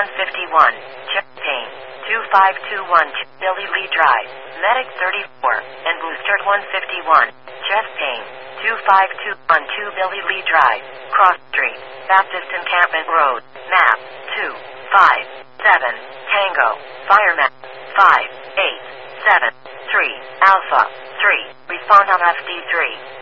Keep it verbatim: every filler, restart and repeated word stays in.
one fifty-one, chest pain. two five two one, Billy Lee Drive, Medic thirty-four, and Booster one fifty-one, chest pain. two five two one two Billy Lee Drive, Cross Street, Baptist Encampment Road, map two five seven, Tango, Fireman five eight seven three, Alpha three, respond on F D three.